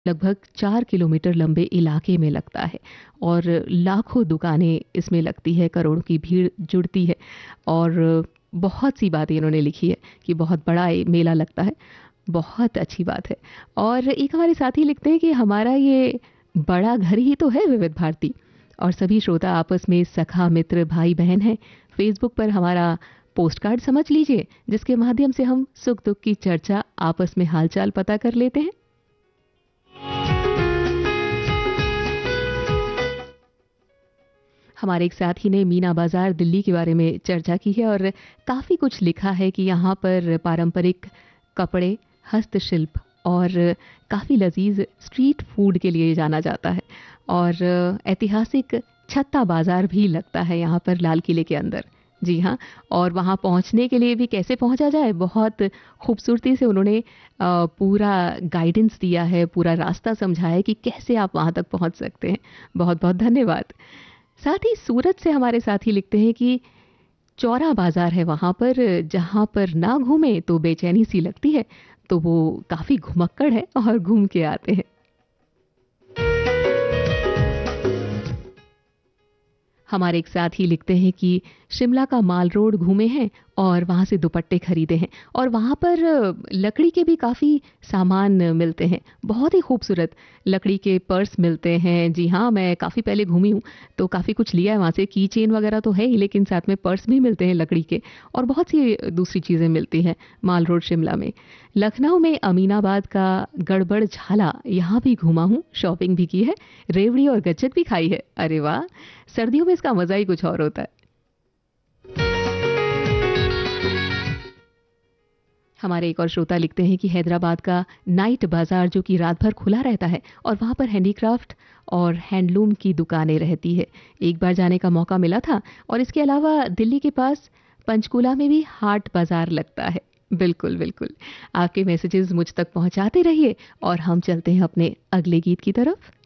लगभग 4 किलोमीटर लंबे इलाके में लगता है और लाखों दुकानें इसमें लगती है, करोड़ों की भीड़ जुड़ती है और बहुत सी बातें इन्होंने लिखी है कि बहुत बड़ा ये मेला लगता है। बहुत अच्छी बात है। और एक हमारे साथी लिखते हैं कि हमारा ये बड़ा घर ही तो है विविध भारती, और सभी श्रोता आपस में सखा मित्र भाई बहन हैं। फेसबुक पर हमारा पोस्ट कार्ड समझ लीजिए, जिसके माध्यम से हम सुख दुख की चर्चा, आपस में हालचाल पता कर लेते हैं। हमारे एक साथी ने मीना बाजार दिल्ली के बारे में चर्चा की है और काफ़ी कुछ लिखा है कि यहाँ पर पारंपरिक कपड़े, हस्तशिल्प और काफ़ी लजीज स्ट्रीट फूड के लिए जाना जाता है और ऐतिहासिक छत्ता बाजार भी लगता है यहाँ पर लाल किले के अंदर। जी हाँ, और वहाँ पहुँचने के लिए भी कैसे पहुँचा जाए, बहुत खूबसूरती से उन्होंने पूरा गाइडेंस दिया है, पूरा रास्ता समझाया है कि कैसे आप वहाँ तक पहुँच सकते हैं। बहुत बहुत धन्यवाद। साथ ही सूरत से हमारे साथी लिखते हैं कि चौरा बाजार है वहां पर, जहां पर ना घूमे तो बेचैनी सी लगती है, तो वो काफी घुमक्कड़ है और घूम के आते हैं। हमारे एक साथी लिखते हैं कि शिमला का माल रोड घूमे हैं और वहाँ से दुपट्टे खरीदे हैं और वहाँ पर लकड़ी के भी काफ़ी सामान मिलते हैं, बहुत ही खूबसूरत लकड़ी के पर्स मिलते हैं। जी हाँ, मैं काफ़ी पहले घूमी हूँ तो काफ़ी कुछ लिया है वहाँ से, की चेन वगैरह तो है ही, लेकिन साथ में पर्स भी मिलते हैं लकड़ी के और बहुत सी दूसरी चीज़ें मिलती हैं माल रोड शिमला में। लखनऊ में अमीनाबाद का गड़बड़ झाला, यहाँ भी घूमा हूँ, शॉपिंग भी की है, रेवड़ी और गच्चक भी खाई है। अरे वाह, सर्दियों में इसका मज़ा ही कुछ और होता है। हमारे एक और श्रोता लिखते हैं कि हैदराबाद का नाइट बाजार जो कि रात भर खुला रहता है और वहाँ पर हैंडीक्राफ्ट और हैंडलूम की दुकानें रहती है। एक बार जाने का मौका मिला था और इसके अलावा दिल्ली के पास पंचकूला में भी हाट बाजार लगता है। बिल्कुल बिल्कुल, आपके मैसेजेस मुझ तक पहुंचाते रहिए और हम चलते हैं अपने अगले गीत की तरफ।